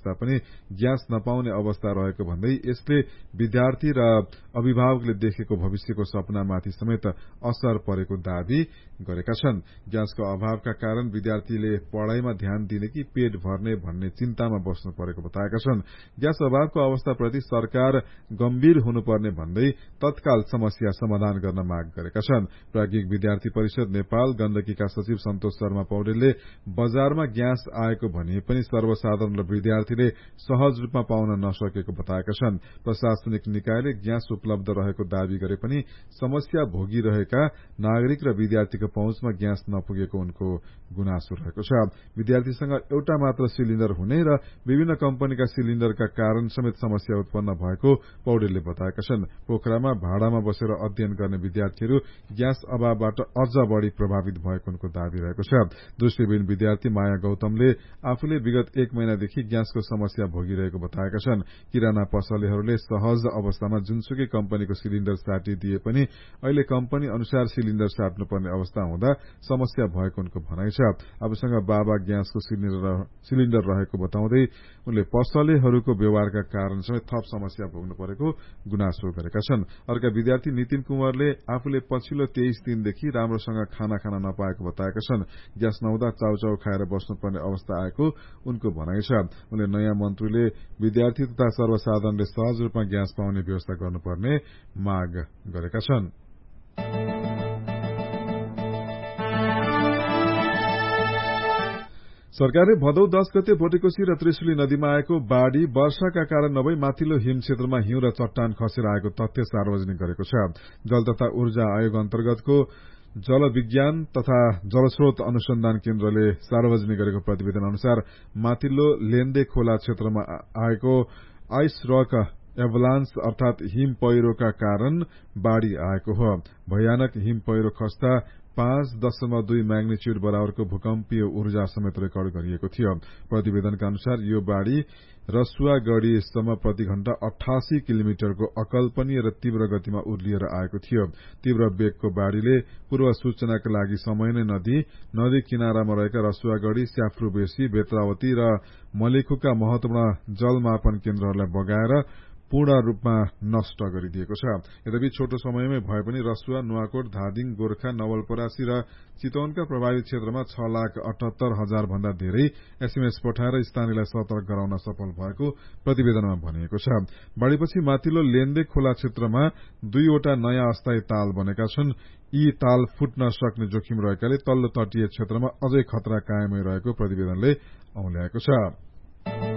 पश्चात पनि ग्यास नपाउने अवस्था रहेको भन्दै यसले विद्यार्थी र अभिभावकले देखेको भविष्यको सपनामाथि समेत असर परेको दावी गरेका छन्। ग्यासको अभावका कारण विद्यार्थीले पढ़ाइमा ध्यान दिने कि पेट भर्ने भन्ने चिन्तामा बस्नु परेको बताएका छन्। ग्यास अभावको अवस्थाप्रति सरकार गम्भीर हुनुपर्ने भन्दै तत्काल समस्या समाधान गर्न माग गरेका छन्। प्राज्ञिक विद्यार्थी परिषद नेपाल गण्डकीका सचिव सन्तोष शर्मा पौडेलले बजारमा ग्यास आएको भनिए पनि सर्वसाधारण र विद्यार्थीले सहज रूपमा पाउन नसकेको बताएका छन्। प्रशासनिक निकायले ग्यास उपलब्ध रहेको दावी गरे पनि समस्या भोगिरहेका नागरिक र विद्यार्थीको पहुँचमा ग्यास नपुगेको उनको गुनासो रहेको छ। विद्यार्थीसँग एउटा मात्र सिलिण्डर हुने र विभिन्न कम्पनीका सिलिण्डरका कारण समेत समस्या उत्पन्न भएको पौडेलले बताएका छन्। पोखरामा भाडामा बसेर अध्ययन गर्ने विद्यार्थीहरू ग्यास अभावबाट अझ बढ़ी प्रभावित भएको उनको दावी रहेको छ। दृष्टिविहीन विद्यार्थी माया गौतमले आफूले विगत 1 महिनादेखि ग्यासको समस्या भोगिरहेको बताएका छन्। किराना पसलेहरूले सहज अवस्थामा जुनसुकै कम्पनीको सिलिण्डर साटिदिए पनि अहिले कम्पनी अनुसार सिलिण्डर साट्नुपर्ने अवस्था हुँदा समस्या भएको उनको भनाइ छ। आफूसँग बाबा ग्यासको सिलिण्डर रहेको बताउँदै उनले पसलेहरूको व्यवहारका कारण समेत थप समस्या भोग्नु परेको गुनासो गरेका छन्। अर्का विद्यार्थी नितिन कुँवरले आफूले पछिल्लो 23 दिनदेखि राम्रोसँग खाना खान नपाएको बताएका छन्। ग्यास नहुँदा चाउचाउ खाएर बस्नुपर्ने अवस्था आएको उनको भनाइ छ। उनले नयाँ मन्त्रीले विद्यार्थी तथा सर्वसाधारणले सहज रूपमा ग्यास पाउने व्यवस्था गर्नुपर्ने माग गरेका छन्। सरकारले भदौ 10 गते भोटेकोशी र त्रिशुली नदीमा आएको बाढ़ी वर्षाका कारण नभई माथिल्लो हिम क्षेत्रमा हिउँ र चट्टान खसेर आएको तथ्य सार्वजनिक गरेको छ। जल तथा ऊर्जा आयोग अन्तर्गतको जल विज्ञान तथा जलस्रोत अनुसन्धान केन्द्रले सार्वजनिक गरेको प्रतिवेदन अनुसार माथिल्लो लेन्दे खोला क्षेत्रमा आएको आइस रक एभलान्स अर्थात हिम पहिरोका कारण बाढ़ी आएको हो। भयानक हिम पहिरो खस्दा 5.2 म्याग्निच्युड बराबरको भूकम्पीय ऊर्जा समेत रेकर्ड गरिएको थियो। प्रतिवेदनका अनुसार यो बाढ़ी रसुवागढ़ीसम्म प्रति घण्टा 88 किलोमिटरको अकल्पनीय र तीव्र गतिमा उर्लिएर आएको थियो। तीव्र वेगको बाढ़ीले पूर्व सूचनाका लागि समय नै नदी किनारामा रहेका रसुवागढ़ी, स्याफ्रूबेसी, बेत्रावती र मलेखुका महत्वपूर्ण जलमापन केन्द्रहरूलाई बगाएर पूर्ण रूपमा नष्ट गरिदिएको छ। यद्यपि छोटो समयमै भए पनि रसुवा, नुवाकोट, धादिङ, गोर्खा, नवलपरासी र चितवनका प्रभावित क्षेत्रमा 6,78,000 भन्दा धेरै एसएमएस पठाएर स्थानीयलाई सतर्क गराउन सफल भएको प्रतिवेदनमा भनिएको छ। बाढ़ीपछि माथिल्लो लेन्दे खोला क्षेत्रमा 2 वटा नयाँ अस्थायी ताल बनेका छन्। यी ताल फुट्न सक्ने जोखिम रहेकाले तल्लो तटीय क्षेत्रमा अझै खतरा कायमै रहेको प्रतिवेदनले औल्याएको छ।